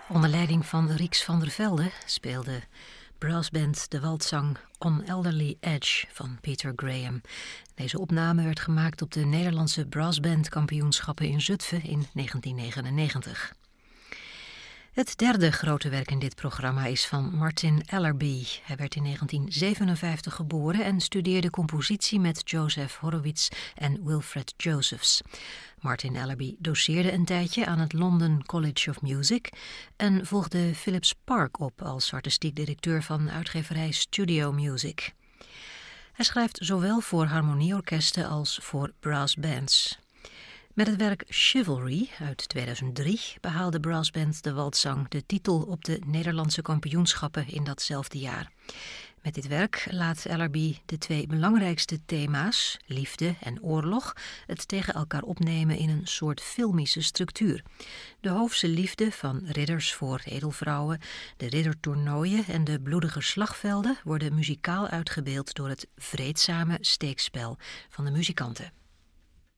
Onder leiding van Rieks van der Velde speelde brassband de waltzang On Elderly Edge van Peter Graham. Deze opname werd gemaakt op de Nederlandse brassbandkampioenschappen in Zutphen in 1999. Het derde grote werk in dit programma is van Martin Ellerby. Hij werd in 1957 geboren en studeerde compositie met Joseph Horowitz en Wilfred Josephs. Martin Ellerby doceerde een tijdje aan het London College of Music en volgde Philip Spark op als artistiek directeur van uitgeverij Studio Music. Hij schrijft zowel voor harmonieorkesten als voor brassbands. Met het werk Chivalry uit 2003 behaalde brassband de waltzang de titel op de Nederlandse kampioenschappen in datzelfde jaar. Met dit werk laat Ellerby de twee belangrijkste thema's, liefde en oorlog, het tegen elkaar opnemen in een soort filmische structuur. De hoofdse liefde van ridders voor edelvrouwen, de riddertoernooien en de bloedige slagvelden worden muzikaal uitgebeeld door het vreedzame steekspel van de muzikanten.